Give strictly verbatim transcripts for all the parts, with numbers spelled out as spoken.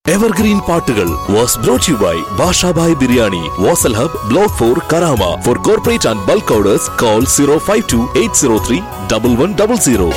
Evergreen പാട്ടുകൾ was brought you by Basha Bhai biryani, Wasl hub, block four, Karama. Four corporate and bulk orders call zero five to eight zero three double one double zero.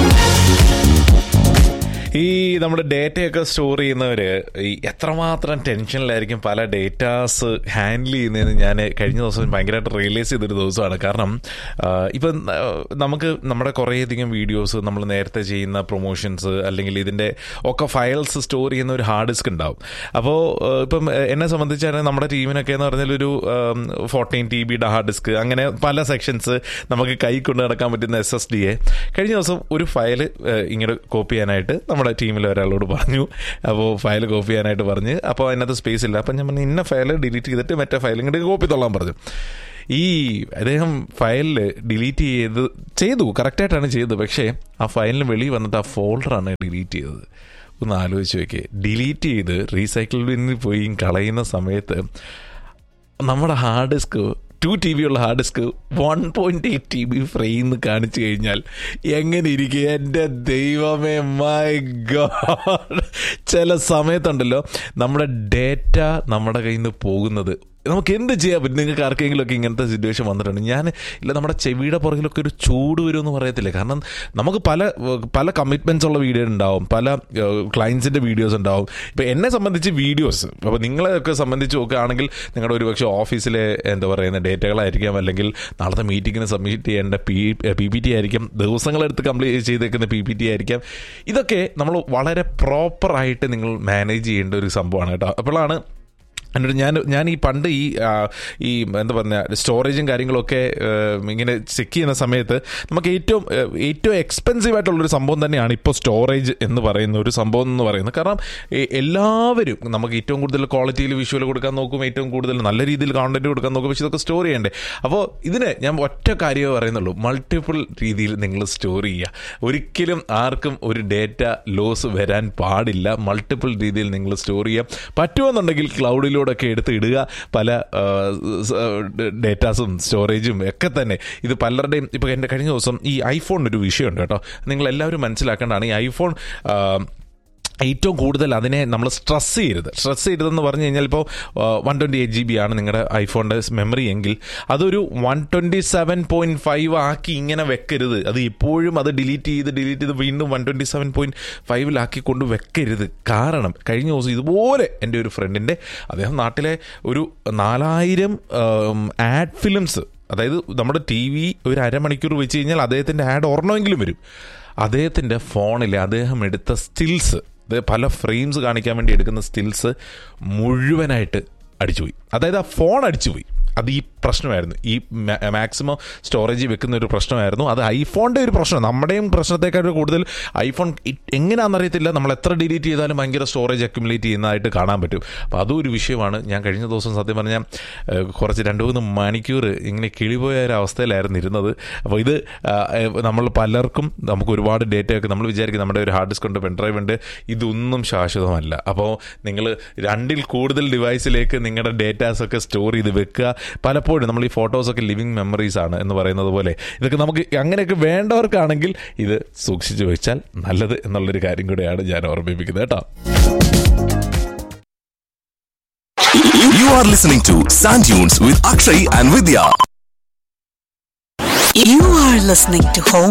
ഈ നമ്മുടെ ഡേറ്റയൊക്കെ store ചെയ്യുന്നവര് ഈ എത്രമാത്രം ടെൻഷനിലായിരിക്കും പല datas handle ചെയ്യുന്നതെന്ന് ഞാൻ കഴിഞ്ഞ ദിവസം ഭയങ്കരമായിട്ട് റിയലൈസ് ചെയ്തൊരു ദിവസമാണ്. കാരണം ഇപ്പം നമുക്ക് നമ്മുടെ കുറേയധികം വീഡിയോസ്, നമ്മൾ നേരത്തെ ചെയ്യുന്ന പ്രൊമോഷൻസ് അല്ലെങ്കിൽ ഇതിൻ്റെ ഒക്കെ ഫയൽസ് സ്റ്റോർ ചെയ്യുന്ന ഒരു ഹാർഡ് ഡിസ്ക് ഉണ്ടാവും. അപ്പോൾ ഇപ്പം എന്നെ സംബന്ധിച്ചാണെങ്കിൽ നമ്മുടെ ടീമിനൊക്കെ എന്ന് പറഞ്ഞാൽ ഒരു ഫോർട്ടീൻ ടി ബിയുടെ ഹാർഡ് ഡിസ്ക്, അങ്ങനെ പല സെക്ഷൻസ് നമുക്ക് കൈ കൊണ്ട് നടക്കാൻ പറ്റുന്ന എസ് എസ് ഡി എ. കഴിഞ്ഞ ദിവസം ഒരു ഫയൽ ഇങ്ങനെ കോപ്പി ചെയ്യാനായിട്ട് നമ്മുടെ ടീമിൽ ഒരാളോട് പറഞ്ഞു. അപ്പോൾ ഫയൽ കോപ്പി ചെയ്യാനായിട്ട് പറഞ്ഞ്, അപ്പോൾ അതിനകത്ത് സ്പേസ് ഇല്ല. അപ്പം ഞാൻ പറഞ്ഞു ഇന്ന ഫയൽ ഡിലീറ്റ് ചെയ്തിട്ട് മറ്റേ ഫയൽ ഇങ്ങോട്ട് കോപ്പി തൊള്ളാൻ പറഞ്ഞു. ഈ അദ്ദേഹം ഫയലിൽ ഡിലീറ്റ് ചെയ്ത് ചെയ്തു കറക്റ്റായിട്ടാണ് ചെയ്തത്. പക്ഷേ ആ ഫയലിന് വെളിയിൽ വന്നിട്ട് ആ ഫോൾഡറാണ് ഡിലീറ്റ് ചെയ്തത്. ഒന്ന് ആലോചിച്ച് നോക്കിയേ, ഡിലീറ്റ് ചെയ്ത് റീസൈക്കിൾ ബിന്നിൽ പോയി കളയുന്ന സമയത്ത് നമ്മുടെ hard disk to T B ഉള്ള hard disk one point eight T B frame കാണിച്ചു കഴിഞ്ഞാൽ എങ്ങനെ ഇരിക്കുക? എൻ്റെ ദൈവമേ, മൈ ഗോഡ്. ചില സമയത്തുണ്ടല്ലോ നമ്മുടെ ഡേറ്റ നമ്മുടെ കയ്യിൽ നിന്ന് പോകുന്നത് നമുക്ക് എന്ത് ചെയ്യാൻ പറ്റും? നിങ്ങൾക്ക് ആർക്കെങ്കിലും ഒക്കെ ഇങ്ങനത്തെ സിറ്റുവേഷൻ വന്നിട്ടുണ്ട്? ഞാൻ ഇല്ല, നമ്മുടെ ചെവിയുടെ പുറകിലൊക്കെ ഒരു ചൂട് വരുമെന്ന് പറയത്തില്ല. കാരണം നമുക്ക് പല പല കമ്മിറ്റ്മെൻറ്റ്സ് ഉള്ള വീഡിയോ ഉണ്ടാവും, പല ക്ലയൻസിൻ്റെ വീഡിയോസ് ഉണ്ടാവും. ഇപ്പോൾ എന്നെ സംബന്ധിച്ച് വീഡിയോസ്, അപ്പോൾ നിങ്ങളെയൊക്കെ സംബന്ധിച്ച് നോക്കുകയാണെങ്കിൽ നിങ്ങളുടെ ഒരു പക്ഷേ ഓഫീസിലെ എന്താ പറയുന്ന ഡേറ്റകളായിരിക്കാം, അല്ലെങ്കിൽ നാളത്തെ മീറ്റിങ്ങിന് സബ്മിറ്റ് ചെയ്യേണ്ട പി പി പി ടി ആയിരിക്കും, ദിവസങ്ങളെടുത്ത് കംപ്ലീറ്റ് ചെയ്തേക്കുന്ന പി പി ടി ആയിരിക്കാം. ഇതൊക്കെ നമ്മൾ വളരെ പ്രോപ്പറായിട്ട് നിങ്ങൾ മാനേജ് ചെയ്യേണ്ട ഒരു സംഭവമാണ് കേട്ടോ. അപ്പോഴാണ് എന്നിട്ട് ഞാൻ ഞാൻ ഈ പണ്ട് ഈ ഈ എന്താ പറയുക സ്റ്റോറേജും കാര്യങ്ങളൊക്കെ ഇങ്ങനെ ചെക്ക് ചെയ്യുന്ന സമയത്ത് നമുക്ക് ഏറ്റവും ഏറ്റവും എക്സ്പെൻസീവ് ആയിട്ടുള്ളൊരു സംഭവം തന്നെയാണ് ഇപ്പോൾ സ്റ്റോറേജ് എന്ന് പറയുന്ന ഒരു സംഭവം എന്ന് പറയുന്നത്. കാരണം എല്ലാവരും നമുക്ക് ഏറ്റവും കൂടുതൽ ക്വാളിറ്റിയിൽ വിഷ്വൽ കൊടുക്കാൻ നോക്കും, ഏറ്റവും കൂടുതൽ നല്ല രീതിയിൽ കോണ്ടന്റ് കൊടുക്കാൻ നോക്കും. പക്ഷേ ഇതൊക്കെ സ്റ്റോർ ചെയ്യണ്ടേ? അപ്പോൾ ഇതിന് ഞാൻ ഒറ്റ കാര്യമേ പറയുന്നുള്ളൂ, മൾട്ടിപ്പിൾ രീതിയിൽ നിങ്ങൾ സ്റ്റോർ ചെയ്യുക. ഒരിക്കലും ആർക്കും ഒരു ഡേറ്റ ലോസ് വരാൻ പാടില്ല. മൾട്ടിപ്പിൾ രീതിയിൽ നിങ്ങൾ സ്റ്റോർ ചെയ്യുക. പറ്റുമെന്നുണ്ടെങ്കിൽ ക്ലൗഡിലൂടെ ഒക്കെ എടുത്ത് ഇടുക. പല ഡേറ്റാസും സ്റ്റോറേജും ഒക്കെ തന്നെ ഇത് പലരുടെയും. ഇപ്പോൾ എൻ്റെ കഴിഞ്ഞ ദിവസം ഈ ഐഫോണിനൊരു വിഷയമുണ്ട് കേട്ടോ, നിങ്ങളെല്ലാവരും മനസ്സിലാക്കേണ്ടതാണ്. ഈ ഐഫോൺ ഏറ്റവും കൂടുതൽ അതിനെ നമ്മൾ സ്ട്രെസ് ചെയ്യരുത്. സ്ട്രെസ് ചെയ്യരുതെന്ന് പറഞ്ഞു കഴിഞ്ഞാൽ ഇപ്പോൾ one twenty eight G B ആണ് നിങ്ങളുടെ ഐഫോണിൻ്റെ മെമ്മറി എങ്കിൽ അതൊരു one twenty seven point five ആക്കി ഇങ്ങനെ വെക്കരുത്. അത് ഇപ്പോഴും അത് ഡിലീറ്റ് ചെയ്ത് ഡിലീറ്റ് ചെയ്ത് വീണ്ടും വൺ ട്വൻറ്റി സെവൻ പോയിൻറ്റ് ഫൈവിലാക്കി കൊണ്ട് വെക്കരുത്. കാരണം കഴിഞ്ഞ ദിവസം ഇതുപോലെ എൻ്റെ ഒരു ഫ്രണ്ടിൻ്റെ, അദ്ദേഹം നാട്ടിലെ ഒരു നാലായിരം ആഡ് ഫിലിംസ്, അതായത് നമ്മുടെ ടി വി ഒരു അരമണിക്കൂർ വെച്ച് കഴിഞ്ഞാൽ അദ്ദേഹത്തിൻ്റെ ആഡ് ഒരെണ്ണമെങ്കിലും വരും. അദ്ദേഹത്തിൻ്റെ ഫോണിൽ അദ്ദേഹം എടുത്ത സ്റ്റിൽസ്, പല ഫ്രെയിംസ് കാണിക്കാൻ വേണ്ടി എടുക്കുന്ന സ്റ്റിൽസ് മുഴുവനായിട്ട് അടിച്ചുപോയി. അതായത് ആ ഫോൺ അടിച്ചുപോയി. അത് ഈ പ്രശ്നമായിരുന്നു, ഈ മാക്സിമം സ്റ്റോറേജ് വെക്കുന്ന ഒരു പ്രശ്നമായിരുന്നു. അത് ഐഫോണിൻ്റെ ഒരു പ്രശ്നം, നമ്മുടെയും പ്രശ്നത്തെക്കാൾ കൂടുതൽ ഐഫോൺ എങ്ങനെയാണെന്നറിയത്തില്ല, നമ്മൾ എത്ര ഡിലീറ്റ് ചെയ്താലും ഭയങ്കര സ്റ്റോറേജ് അക്യുമുലേറ്റ് ചെയ്യുന്നതായിട്ട് കാണാൻ പറ്റും. അപ്പോൾ അതും ഒരു വിഷയമാണ്. ഞാൻ കഴിഞ്ഞ ദിവസം സത്യം പറഞ്ഞാൽ കുറച്ച് രണ്ട് മൂന്ന് മണിക്കൂർ ഇങ്ങനെ കിളിപോയ ഒരു അവസ്ഥയിലായിരുന്നു ഇരുന്നത്. അപ്പോൾ ഇത് നമ്മൾ പലർക്കും നമുക്ക് ഒരുപാട് ഡേറ്റയൊക്കെ നമ്മൾ വിചാരിക്കും നമ്മുടെ ഒരു ഹാർഡ് ഡിസ്ക് ഉണ്ട്, പെൻഡ്രൈവ് ഉണ്ട്, ഇതൊന്നും ശാശ്വതമല്ല. അപ്പോൾ നിങ്ങൾ രണ്ടിൽ കൂടുതൽ ഡിവൈസിലേക്ക് നിങ്ങളുടെ ഡേറ്റാസൊക്കെ സ്റ്റോർ ചെയ്ത് വെക്കുക. പലപ്പോഴും നമ്മൾ ഈ ഫോട്ടോസൊക്കെ ലിവിങ് മെമ്മറീസ് ആണ് എന്ന് പറയുന്നത് പോലെ ഇതൊക്കെ നമുക്ക് അങ്ങനെയൊക്കെ വേണ്ടവർക്കാണെങ്കിൽ ഇത് സൂക്ഷിച്ചു വെച്ചാൽ നല്ലത് എന്നുള്ളൊരു കാര്യം കൂടെയാണ് ഞാൻ ഓർമ്മിപ്പിക്കുന്നത് കേട്ടോ. You are listening to Sand Dunes with Akshay and Vidya. You are listening to Home